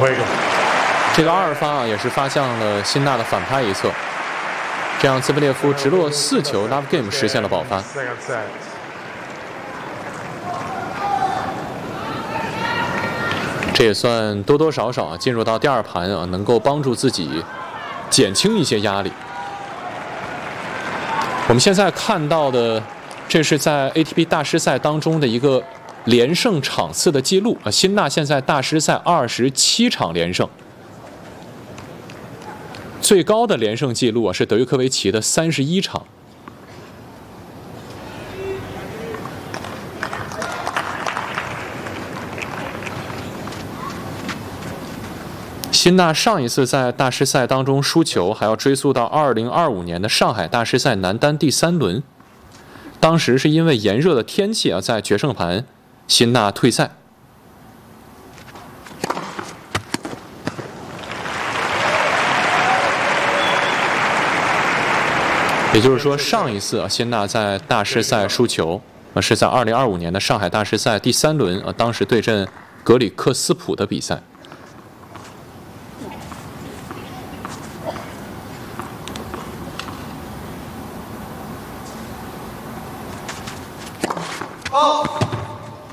这个2-2发啊，也是发向了辛纳的反拍一侧，这样兹维列夫直落4球 love game 实现了保发。这也算多多少少啊进入到第2盘啊，能够帮助自己减轻一些压力。我们现在看到的，这是在 ATP 大师赛当中的一个连胜场次的记录啊。辛纳现在大师赛27场连胜。最高的连胜记录啊是德约科维奇的31场。辛纳上一次在大师赛当中输球，还要追溯到2025年的上海大师赛男单第3轮，当时是因为炎热的天气啊，在决胜盘，辛纳退赛。也就是说，上一次啊，辛纳在大师赛输球是在2025年的上海大师赛第3轮啊，当时对阵格里克斯普的比赛。